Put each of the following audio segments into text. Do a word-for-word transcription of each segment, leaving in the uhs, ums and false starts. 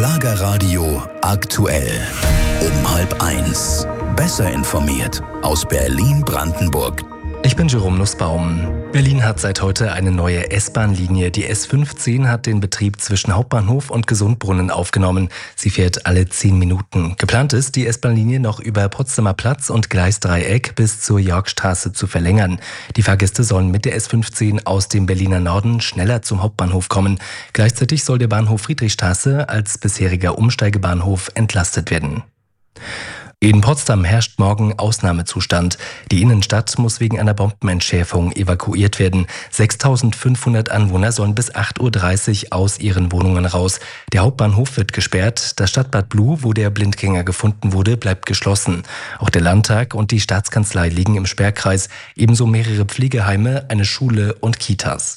Schlagerradio aktuell. Um halb eins. Besser informiert aus Berlin-Brandenburg. Ich bin Jerome Nussbaum. Berlin hat seit heute eine neue S-Bahn-Linie. Die S fünfzehn hat den Betrieb zwischen Hauptbahnhof und Gesundbrunnen aufgenommen. Sie fährt alle zehn Minuten. Geplant ist, die S-Bahn-Linie noch über Potsdamer Platz und Gleisdreieck bis zur Yorkstraße zu verlängern. Die Fahrgäste sollen mit der S fünfzehn aus dem Berliner Norden schneller zum Hauptbahnhof kommen. Gleichzeitig soll der Bahnhof Friedrichstraße als bisheriger Umsteigebahnhof entlastet werden. In Potsdam herrscht morgen Ausnahmezustand. Die Innenstadt muss wegen einer Bombenentschärfung evakuiert werden. sechstausendfünfhundert Anwohner sollen bis acht Uhr dreißig aus ihren Wohnungen raus. Der Hauptbahnhof wird gesperrt. Das Stadtbad Blue, wo der Blindgänger gefunden wurde, bleibt geschlossen. Auch der Landtag und die Staatskanzlei liegen im Sperrkreis. Ebenso mehrere Pflegeheime, eine Schule und Kitas.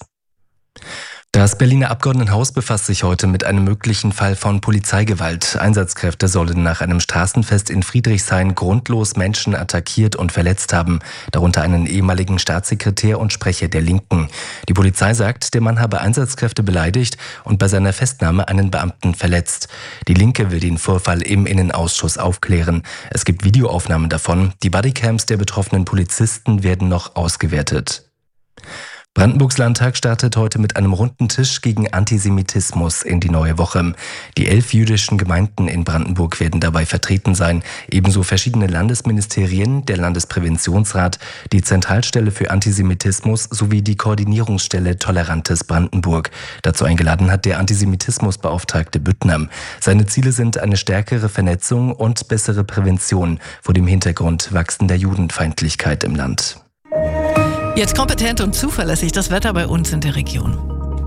Das Berliner Abgeordnetenhaus befasst sich heute mit einem möglichen Fall von Polizeigewalt. Einsatzkräfte sollen nach einem Straßenfest in Friedrichshain grundlos Menschen attackiert und verletzt haben, darunter einen ehemaligen Staatssekretär und Sprecher der Linken. Die Polizei sagt, der Mann habe Einsatzkräfte beleidigt und bei seiner Festnahme einen Beamten verletzt. Die Linke will den Vorfall im Innenausschuss aufklären. Es gibt Videoaufnahmen davon. Die Bodycams der betroffenen Polizisten werden noch ausgewertet. Brandenburgs Landtag startet heute mit einem runden Tisch gegen Antisemitismus in die neue Woche. Die elf jüdischen Gemeinden in Brandenburg werden dabei vertreten sein, ebenso verschiedene Landesministerien, der Landespräventionsrat, die Zentralstelle für Antisemitismus sowie die Koordinierungsstelle Tolerantes Brandenburg. Dazu eingeladen hat der Antisemitismusbeauftragte Büttner. Seine Ziele sind eine stärkere Vernetzung und bessere Prävention vor dem Hintergrund wachsender Judenfeindlichkeit im Land. Jetzt kompetent und zuverlässig das Wetter bei uns in der Region.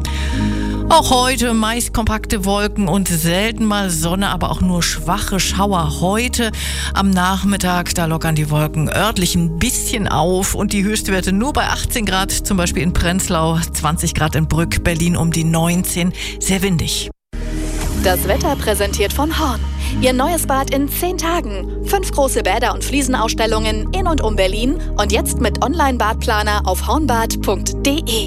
Auch heute meist kompakte Wolken und selten mal Sonne, aber auch nur schwache Schauer. Heute am Nachmittag, da lockern die Wolken örtlich ein bisschen auf und die Höchstwerte nur bei achtzehn Grad, zum Beispiel in Prenzlau, zwanzig Grad in Brück, Berlin um die neunzehn, sehr windig. Das Wetter präsentiert von Horn. Ihr neues Bad in zehn Tagen. Fünf große Bäder und Fliesenausstellungen in und um Berlin und jetzt mit Online-Badplaner auf hornbad punkt de.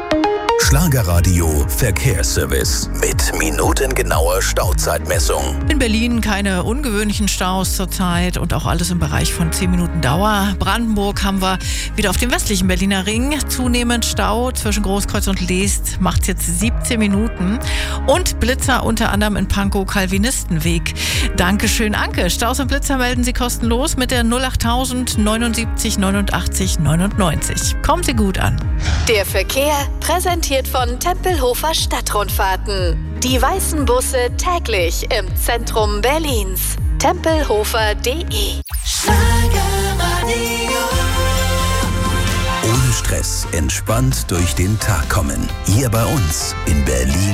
Schlagerradio Verkehrsservice mit minutengenauer Stauzeitmessung. In Berlin keine ungewöhnlichen Staus zurzeit und auch alles im Bereich von zehn Minuten Dauer. Brandenburg haben wir wieder auf dem westlichen Berliner Ring zunehmend Stau. Zwischen Großkreuz und Leest macht es jetzt siebzehn Minuten. Und Blitzer unter anderem in Pankow-Calvinistenweg. Dankeschön, Anke. Staus und Blitzer melden Sie kostenlos mit der null achttausend neunundsiebzig neunundachtzig neunundneunzig. Kommen Sie gut an. Der Verkehr präsentiert von Tempelhofer Stadtrundfahrten. Die weißen Busse täglich im Zentrum Berlins. tempelhofer punkt de. Ohne Stress, entspannt durch den Tag kommen. Hier bei uns in Berlin.